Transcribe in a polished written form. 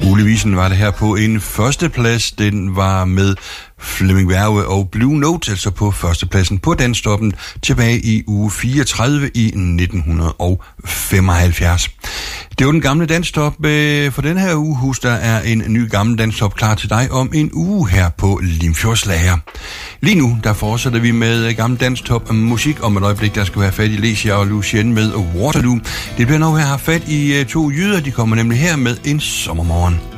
Julevisen var det her på en førsteplads. Den var med Flemming Werve og Blue Note, altså på førstepladsen på Danstoppen tilbage i uge 34 i 1975. Det var den gamle Danstop for den her uge. Husk, der er en ny gammel Danstop klar til dig om en uge her på Limfjordslager. Lige nu, der fortsætter vi med gammel Danstop musik. Om et øjeblik, der skal være fat i Lesia og Lucien med Waterloo. Det bliver nu her fat i to jyder. De kommer nemlig her med En sommermorgen.